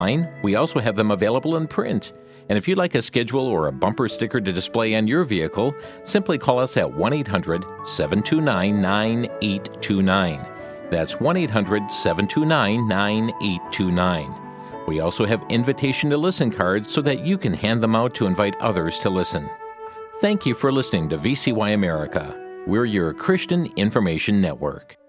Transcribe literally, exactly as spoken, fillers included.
We also have them available in print. And if you'd like a schedule or a bumper sticker to display on your vehicle, simply call us at one eight hundred seven two nine nine eight two nine. That's one eight hundred seven two nine nine eight two nine. We also have invitation to listen cards so that you can hand them out to invite others to listen. Thank you for listening to V C Y America. We're your Christian Information Network.